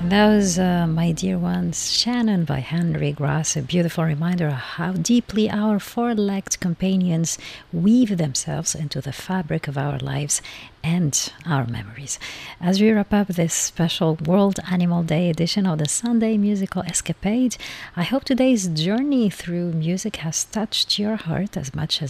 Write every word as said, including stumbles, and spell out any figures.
Those, uh, my dear ones, Shannon by Henry Grass, a beautiful reminder of how deeply our four-legged companions weave themselves into the fabric of our lives and our memories. As we wrap up this special World Animal Day edition of the Sunday Musical Escapade, I hope today's journey through music has touched your heart as much as